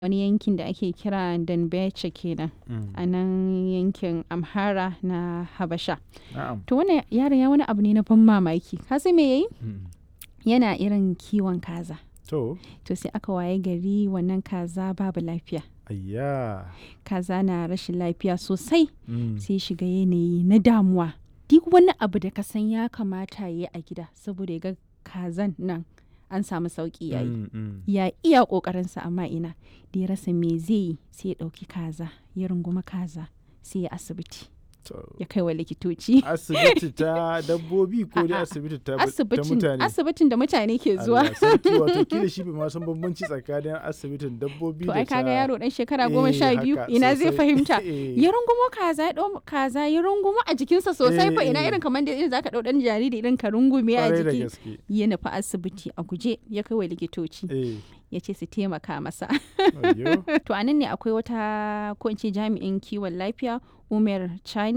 wani yankin da ake kira Danbece kenan a nan yankin Amhara na Habasha. Na'am. To wannan yaron ya wani abu ne na ban mamaki. Ka san me yayi? Yana irin kiwon kaza. To, sai aka waye gari wannan kaza babu lafiya. ayya. Kaza na rashin lafiya sosai. Mm. Sai shiga yanayi na damuwa. Duk wani abu da ka san ya kamata ya yi a gida saboda ya ga kazan nan an samu sauki yayi. Ya iya ƙoƙarinsa amma ina da ya rasa me zai yi sai ya ɗauki kaza ya runguma kaza sai ya asibiti To, ya kai wa likitoci. asibiti ta dabbobi ko dai asibiti ta mutane? Asibitin da mutane ke zuwa. Allah sarki, wato kila shi bai ma san bambanci tsakanin asibitin dabbobi To da ai ta... kaga yaro dan shekara 12 haka, ina zai sosai. fahimta. Eh. Ya rungumo kaza ya ɗau kaza ya rungumo a jikinsa sosai fa ina irin kamar da irin zaka ɗau ɗan jariri irin ka rungume a Kwarai da jiki. gaske. Ya nufi asibiti a guje ya kai wa likitoci. Eh, Ya ce su taimaka masa. ayyo. To anan ne akwai wata ko in ce jami'in kiwon lafiya Umar Chani